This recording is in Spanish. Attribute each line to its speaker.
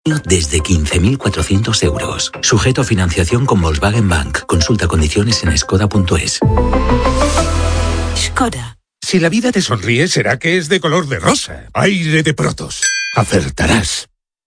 Speaker 1: desde 15.400 euros. Sujeto a financiación con Volkswagen Bank. Consulta condiciones en skoda.es.
Speaker 2: Skoda.
Speaker 3: Si la vida te sonríe, será que es de color de rosa. Aire de Protos. Acertarás.